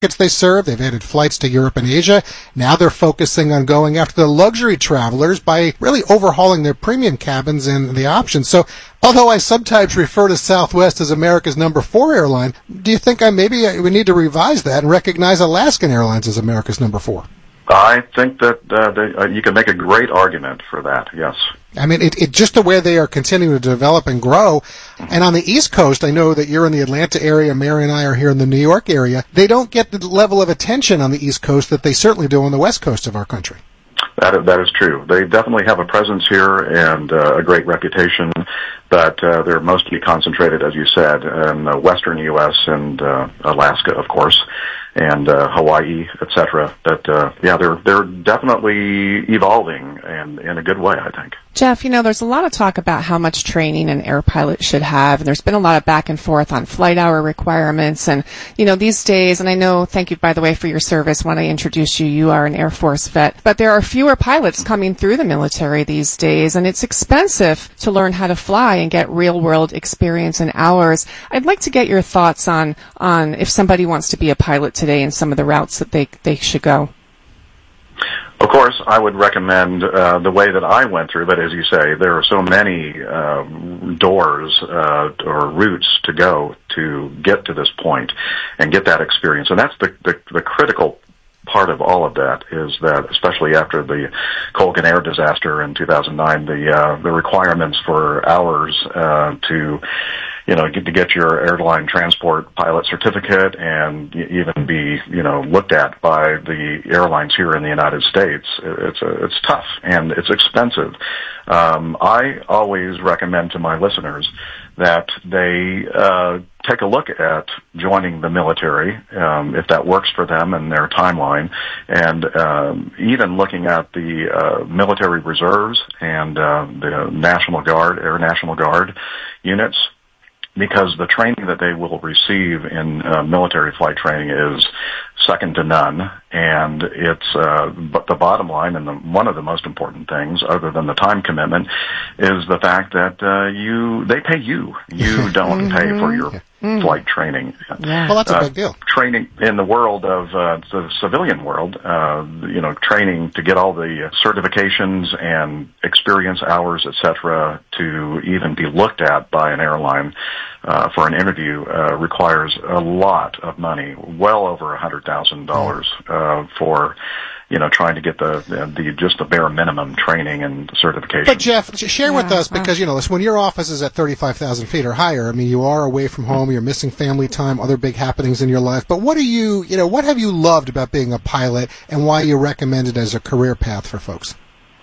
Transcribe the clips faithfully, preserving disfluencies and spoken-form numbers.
they serve. They've added flights to Europe and Asia. Now they're focusing on going after the luxury travelers by really overhauling their premium cabins and the options. So although I sometimes refer to Southwest as America's number four airline, do you think I maybe we need to revise that and recognize Alaskan Airlines as America's number four? I think that uh, they, uh, you can make a great argument for that, yes. I mean, it, it just the way they are continuing to develop and grow. And on the East Coast, I know that you're in the Atlanta area, Mary and I are here in the New York area. They don't get the level of attention on the East Coast that they certainly do on the West Coast of our country. That, that is true. They definitely have a presence here and uh, a great reputation, but uh, they're mostly concentrated, as you said, in the western U S and uh, Alaska, of course, and uh, Hawaii, et cetera. But uh, yeah, they're they're definitely evolving, and in a good way, I think. Jeff, you know, there's a lot of talk about how much training an air pilot should have, and there's been a lot of back and forth on flight hour requirements. And, you know, these days, and I know, thank you, by the way, for your service. When I introduced you, you are an Air Force vet. But there are fewer pilots coming through the military these days, and it's expensive to learn how to fly and get real-world experience in hours. I'd like to get your thoughts on, on if somebody wants to be a pilot today and some of the routes that they, they should go. Of course, I would recommend uh, the way that I went through, but as you say, there are so many uh, doors uh, or routes to go to get to this point and get that experience. And that's the, the, the critical part of all of that, is that, especially after the Colgan Air disaster in two thousand nine, the uh, the requirements for hours uh, to you know, get to get your airline transport pilot certificate and even be, you know, looked at by the airlines here in the United States. It's a, it's tough and it's expensive. Um, I always recommend to my listeners that they uh, take a look at joining the military, um, if that works for them and their timeline, and um, even looking at the uh, military reserves and uh, the National Guard, Air National Guard units, because the training that they will receive in uh, military flight training is second to none, and it's uh, but the bottom line, and the, one of the most important things, other than the time commitment, is the fact that uh, you they pay you. You don't pay for your mm. flight training. Yeah. Well, that's a big deal. Uh, training in the world of uh, the civilian world, uh, you know, training to get all the certifications and experience hours, et cetera, to even be looked at by an airline uh, for an interview uh, requires a lot of money, well over a hundred thousand dollars uh, for, you know, trying to get the, the just the bare minimum training and certification. But Jeff, share yeah, with us, because, you know, listen, when your office is at thirty-five thousand feet or higher, I mean, you are away from home, you're missing family time, other big happenings in your life. But what are you, you know, what have you loved about being a pilot, and why you recommend it as a career path for folks?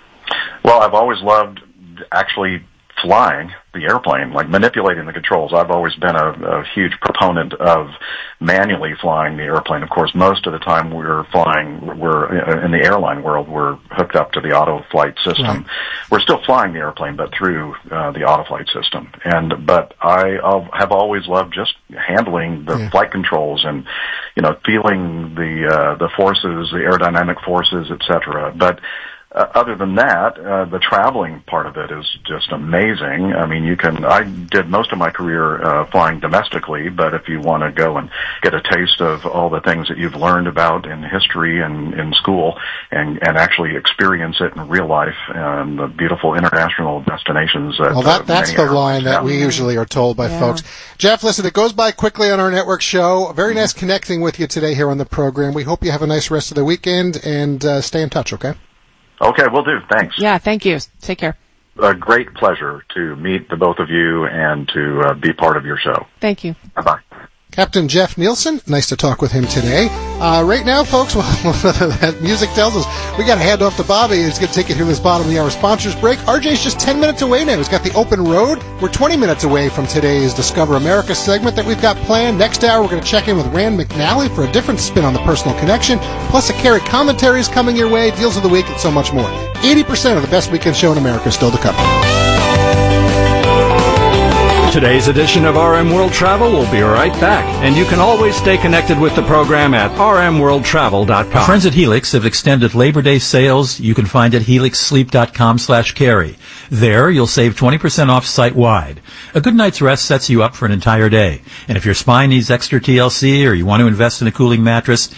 Well, I've always loved actually flying the airplane, like manipulating the controls. I've always been a, a huge proponent of manually flying the airplane. Of course, most of the time we're flying, we're in the airline world, we're hooked up to the auto flight system. Right. We're still flying the airplane, but through uh, the auto flight system. And but I I'll, have always loved just handling the yeah. flight controls and, you know, feeling the uh, the forces, the aerodynamic forces, et cetera. But Uh, other than that, uh, the traveling part of it is just amazing. I mean, you can, I did most of my career uh, flying domestically, but if you want to go and get a taste of all the things that you've learned about in history and in school and, and actually experience it in real life and the beautiful international destinations that Well, that, uh, that's the line that have. we usually are told by yeah. folks. Jeff, listen, it goes by quickly on our network show. Very nice connecting with you today here on the program. We hope you have a nice rest of the weekend, and uh, stay in touch, okay? Okay, will do. Thanks. Yeah, thank you. Take care. A great pleasure to meet the both of you and to uh, be part of your show. Thank you. Bye-bye. Captain Jeff Nielsen, nice to talk with him today. Uh, right now, folks, well, that music tells us we got to hand off to Bobby. He's going to take you through this bottom of the hour sponsors break. R J's just ten minutes away now. He's got the open road. We're twenty minutes away from today's Discover America segment that we've got planned. Next hour, we're going to check in with Rand McNally for a different spin on the personal connection. Plus, a Carrie commentary is coming your way, deals of the week, and so much more. eighty percent of the best weekend show in America is still to come. Today's edition of R M World Travel will be right back, and you can always stay connected with the program at r m world travel dot com. Our friends at Helix have extended Labor Day sales you can find at helix sleep dot com slash carry. There, you'll save twenty percent off site-wide. A good night's rest sets you up for an entire day. And if your spine needs extra T L C or you want to invest in a cooling mattress,